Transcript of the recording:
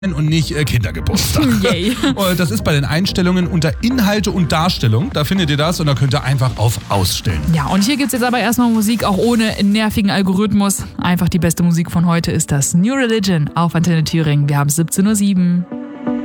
und nicht Kindergeburtstag. Yay. Das ist bei den Einstellungen unter Inhalte und Darstellung. Da findet ihr das und da könnt ihr einfach auf Ausstellen. Ja, und hier gibt's jetzt aber erstmal Musik, auch ohne nervigen Algorithmus. Einfach die beste Musik von heute ist das New Religion auf Antenne Thüringen. Wir haben 17:07 Uhr.